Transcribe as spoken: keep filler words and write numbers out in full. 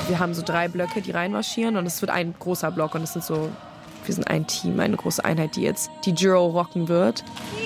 Wir haben so drei Blöcke, die reinmarschieren und es wird ein großer Block und es sind so, wir sind ein Team, eine große Einheit, die jetzt die Giro rocken wird.